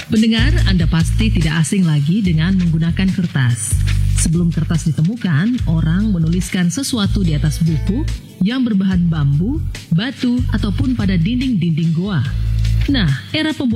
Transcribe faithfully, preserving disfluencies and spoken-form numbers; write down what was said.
Pendengar, Anda pasti tidak asing lagi dengan menggunakan kertas. Sebelum kertas ditemukan, orang menuliskan sesuatu di atas buku yang berbahan bambu, batu, ataupun pada dinding-dinding goa. Nah, era pembuatan